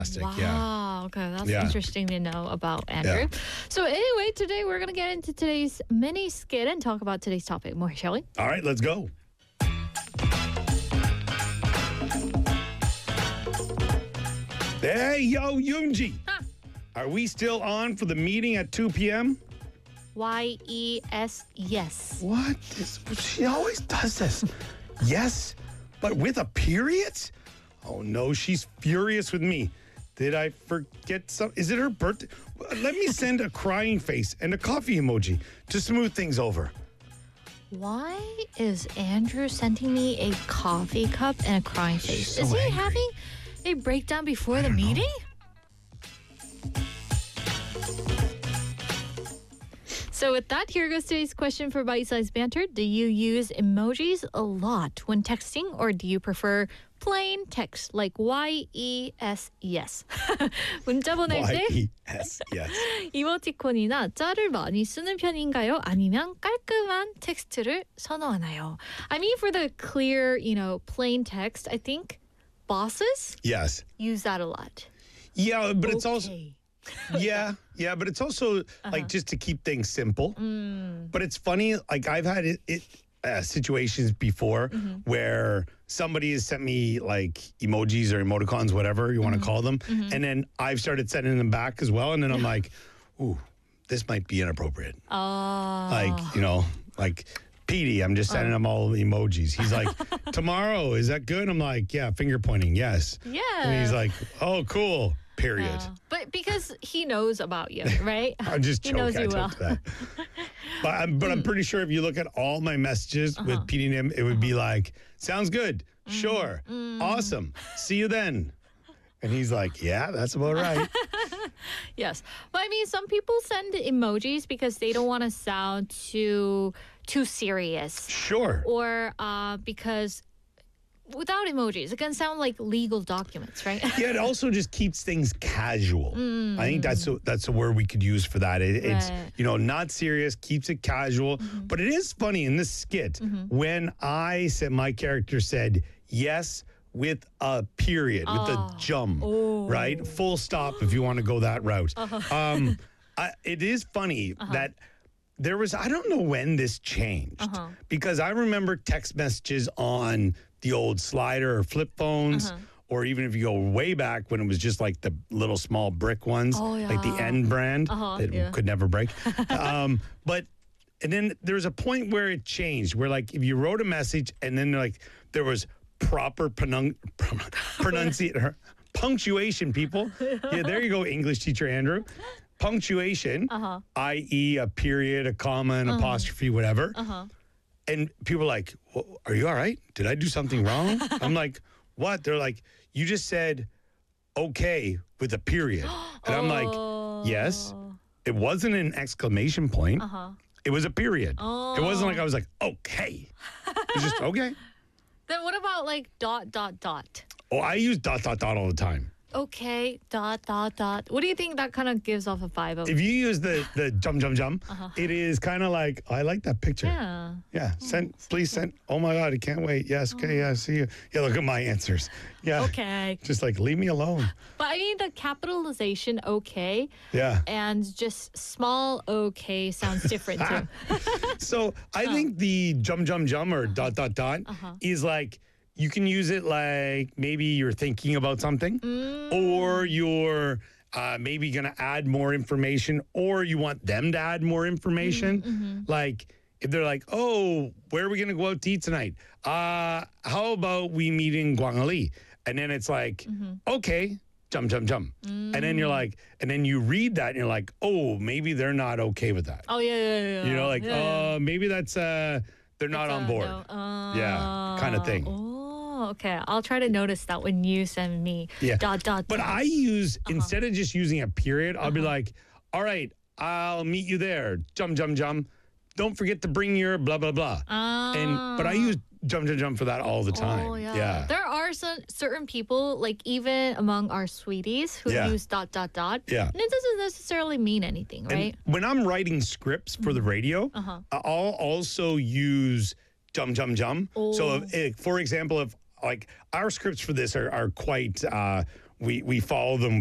Yeah. Wow. Okay, that's Yeah. interesting to know about Andrew. Yeah. So anyway, today we're gonna get into today's mini skit and talk about today's topic more, shall we? All right, let's go. Hey, yo, Yoonji. Huh. Are we still on for the meeting at 2 p.m.? YES, yes. What? She always does this. Yes, but with a period? Oh, no, she's furious with me. Did I forget some? Is it her birthday? Let me send a crying face and a coffee emoji to smooth things over. Why is Andrew sending me a coffee cup and a crying face? She's so Is he angry. having a breakdown before the meeting? So with that, here goes today's question for bite-sized banter. Do you use emojis a lot when texting, or do you prefer plain text like YES, yes? 문자 보낼 때 Y-E-S, yes. 이모티콘이나 짤을 많이 쓰는 편인가요? 아니면 깔끔한 텍스트를 선호하나요? I mean, for the clear, plain text, I think bosses Yes. use that a lot. Yeah, but it's also... Okay. Yeah, but it's also like just to keep things simple. But it's funny, like I've had situations before where somebody has sent me like emojis or emoticons, whatever you want to call them, and then I've started sending them back as well, and then I'm like, ooh, this might be inappropriate. Like Petey, I'm just sending him all emojis. He's like, tomorrow, is that good? I'm like, yeah, finger pointing, yes. Yeah. And he's like, oh, cool. Period. But because he knows about you, right? I'm just he joking. knows I you took well. that. But I'm pretty sure if you look at all my messages with Petey and him, it would be like, sounds good. Sure. Awesome. See you then. And he's like, yeah, that's about right. Yes. But I mean, some people send emojis because they don't want to sound too serious. Sure. Or because without emojis, it can sound like legal documents, right? Yeah, it also just keeps things casual. I think that's a word we could use for that. It's Right. Not serious, keeps it casual. But it is funny in this skit when my character said yes with a period, with a jump, right? Full stop if you want to go that route. It is funny that there was, I don't know when this changed, because I remember text messages on the old slider or flip phones, or even if you go way back when it was just like the little small brick ones, like the N brand that could never break. And then there was a point where it changed, where like if you wrote a message and then like there was proper punctuation, people. Yeah, there you go, English teacher Andrew. Punctuation, i.e. a period, a comma, an apostrophe, whatever. And people are like, well, are you all right? Did I do something wrong? I'm like, what? They're like, you just said okay with a period. And I'm like, yes. It wasn't an exclamation point. It was a period. It wasn't like I was like, okay. It was just okay. Then what about like ... Oh, I use ... all the time. Okay, ... What do you think that kind of gives off a vibe of? If you use the jump, it is kind of like, I like that picture. Yeah. Yeah. Please send. Oh my God, I can't wait. Yes. Okay. Yeah. See you. Yeah. Look at my answers. Yeah. Okay. Just like, leave me alone. But I mean, the capitalization okay Yeah. and just small okay sounds different too. So I think the jump or ... is like, you can use it like maybe you're thinking about something, or you're maybe going to add more information, or you want them to add more information. Like if they're like, oh, where are we going to go out to eat tonight? How about we meet in Guangali? And then it's like, okay, jump. And then you're like, and then you read that and you're like, oh, maybe they're not okay with that. Oh, yeah. You know, like, maybe that's, they're not on board. No. Yeah, kind of thing. Oh, okay. I'll try to notice that when you send me ... But I use, instead of just using a period, I'll be like, all right, I'll meet you there. Jump. Don't forget to bring your blah, blah, blah. But I use jump for that all the time. Oh, yeah. There are certain people, like even among our sweeties, who use ... Yeah. And it doesn't necessarily mean anything, right? And when I'm writing scripts for the radio, I'll also use jump. So, for example, if like our scripts for this are quite we follow them